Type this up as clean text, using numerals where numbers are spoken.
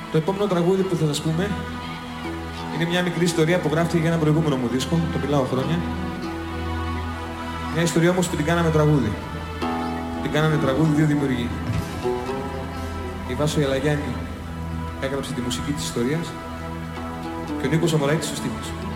Το επόμενο τραγούδι που θα σας πούμε είναι μια μικρή ιστορία που γράφτηκε για ένα προηγούμενο μου δίσκο, το μιλάω χρόνια. Μια ιστορία όμως που την κάναμε τραγούδι. Την κάναμε τραγούδι δύο δημιουργοί. Η Βάσο Ιαλαγιάννη έγραψε τη μουσική της ιστορίας και ο Νίκος Αμοραϊτης στους στίχους.